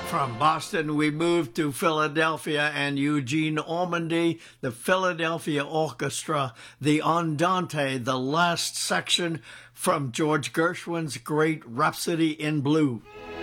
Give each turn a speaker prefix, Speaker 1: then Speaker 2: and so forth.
Speaker 1: From Boston, we moved to Philadelphia and Eugene Ormandy, the Philadelphia Orchestra, the Andante, the last section from George Gershwin's great Rhapsody in Blue.